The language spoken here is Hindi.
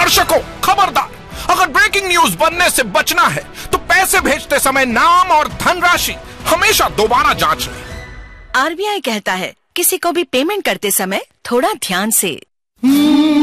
दर्शकों खबरदार, अगर ब्रेकिंग न्यूज बनने से बचना है तो पैसे भेजते समय नाम और धनराशि हमेशा दोबारा जांच लें। आरबीआई कहता है, किसी को भी पेमेंट करते समय थोड़ा ध्यान से